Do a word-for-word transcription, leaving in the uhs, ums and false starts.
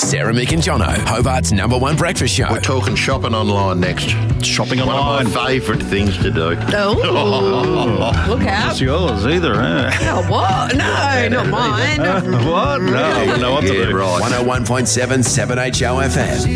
Sarah, Mick and Jono, Hobart's number one breakfast show. We're talking shopping online next. Shopping One online. of my favourite things to do. Oh, look out. It's yours either, eh? Oh, what? No, not mine. What? No, I wouldn't know what to Yeah, do. right. one oh one point seven, seven H O F M.